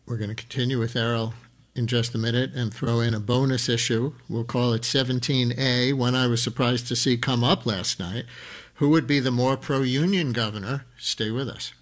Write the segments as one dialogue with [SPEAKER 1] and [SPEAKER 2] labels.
[SPEAKER 1] We're going to continue with Errol in just a minute and throw in a bonus issue. We'll call it 17A, one I was surprised to see come up last night. Who would be the more pro-union governor? Stay with us.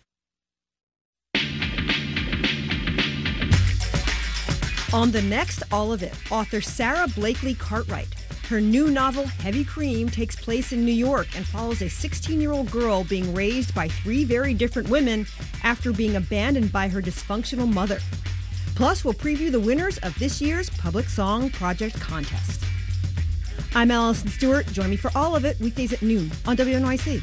[SPEAKER 2] On the next All of It, author Sarah Blakely Cartwright. Her new novel, Heavy Cream, takes place in New York and follows a 16-year-old girl being raised by 3 very different women after being abandoned by her dysfunctional mother. Plus, we'll preview the winners of this year's Public Song Project contest. I'm Allison Stewart. Join me for All of It, weekdays at noon on WNYC.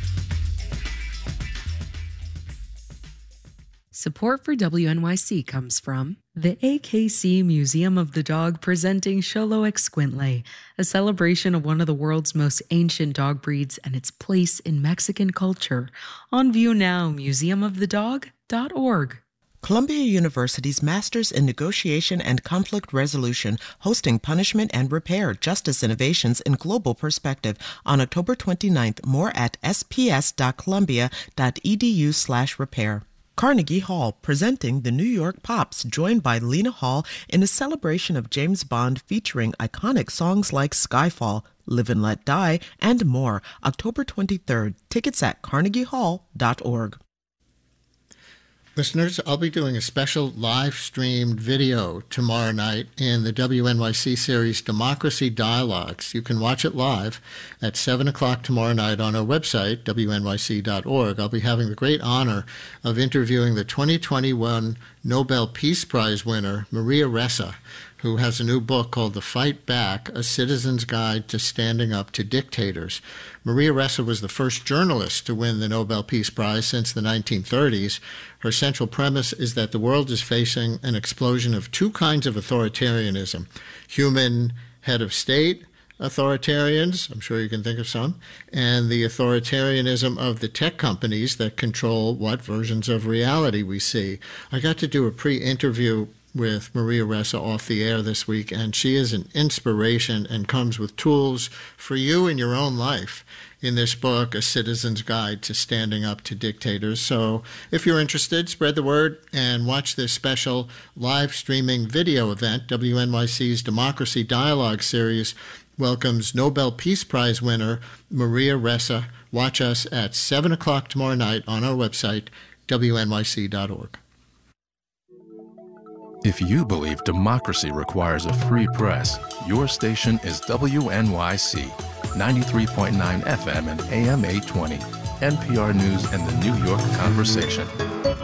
[SPEAKER 3] Support for WNYC comes from the AKC Museum of the Dog presenting Xolo Escuintle, a celebration of one of the world's most ancient dog breeds and its place in Mexican culture. On view now, museumofthedog.org.
[SPEAKER 4] Columbia University's Masters in Negotiation and Conflict Resolution, hosting Punishment and Repair, Justice Innovations in Global Perspective on October 29th. More at sps.columbia.edu/repair. Carnegie Hall, presenting the New York Pops, joined by Lena Hall in a celebration of James Bond featuring iconic songs like Skyfall, Live and Let Die, and more. October 23rd. Tickets at carnegiehall.org.
[SPEAKER 1] Listeners, I'll be doing a special live-streamed video tomorrow night in the WNYC series Democracy Dialogues. You can watch it live at 7 o'clock tomorrow night on our website, wnyc.org. I'll be having the great honor of interviewing the 2021 Nobel Peace Prize winner, Maria Ressa, who has a new book called The Fight Back, A Citizen's Guide to Standing Up to Dictators. Maria Ressa was the first journalist to win the Nobel Peace Prize since the 1930s. Her central premise is that the world is facing an explosion of 2 kinds of authoritarianism: human head of state authoritarians, I'm sure you can think of some, and the authoritarianism of the tech companies that control what versions of reality we see. I got to do a pre-interview with Maria Ressa off the air this week, and she is an inspiration and comes with tools for you in your own life in this book, A Citizen's Guide to Standing Up to Dictators. So if you're interested, spread the word and watch this special live streaming video event. WNYC's Democracy Dialogue series welcomes Nobel Peace Prize winner Maria Ressa. Watch us at 7 o'clock tomorrow night on our website, wnyc.org.
[SPEAKER 5] If you believe democracy requires a free press, your station is WNYC, 93.9 FM and AM 820, NPR News and the New York Conversation.